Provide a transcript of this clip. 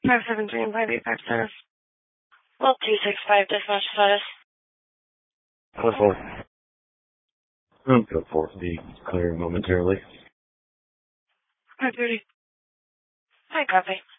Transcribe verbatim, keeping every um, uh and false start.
five seven three and five eight five status. Well, two six five dispatch status. Go for it. Go for it. Be clear momentarily. five thirty. Hi, copy.